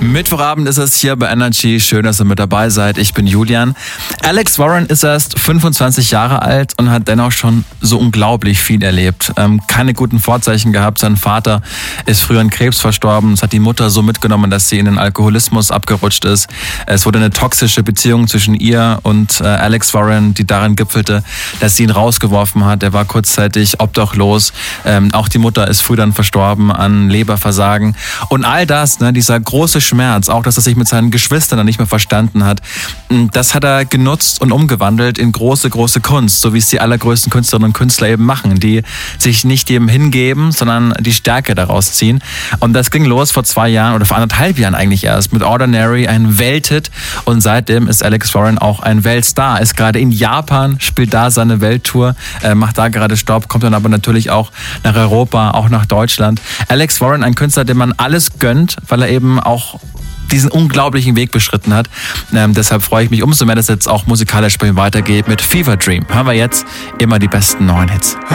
Mittwochabend ist es hier bei Energy. Schön, dass ihr mit dabei seid. Ich bin Julian. Alex Warren ist erst 25 Jahre alt und hat dennoch schon so unglaublich viel erlebt. Keine guten Vorzeichen gehabt. Sein Vater ist früher an Krebs verstorben. Es hat die Mutter so mitgenommen, dass sie in den Alkoholismus abgerutscht ist. Es wurde eine toxische Beziehung zwischen ihr und Alex Warren, die darin gipfelte, dass sie ihn rausgeworfen hat. Er war kurzzeitig obdachlos. Auch die Mutter ist früh dann verstorben an Leberversagen. Und all das, dieser große Schmerz, auch dass er sich mit seinen Geschwistern dann nicht mehr verstanden hat, das hat er genutzt und umgewandelt in große, große Kunst, so wie es die allergrößten Künstlerinnen und Künstler eben machen, die sich nicht jedem hingeben, sondern die Stärke daraus ziehen. Und das ging los vor 2 Jahren oder vor 1,5 Jahren eigentlich erst mit Ordinary, ein Welthit, und seitdem ist Alex Warren auch ein Weltstar, ist gerade in Japan, spielt da seine Welttour, macht da gerade Stopp, kommt dann aber natürlich auch nach Europa, auch nach Deutschland. Alex Warren, ein Künstler, dem man alles gönnt, weil er eben auch diesen unglaublichen Weg beschritten hat. Deshalb freue ich mich umso mehr, dass es jetzt auch musikalisch bei ihm weitergeht mit Fever Dream. Hören wir jetzt immer die besten neuen Hits.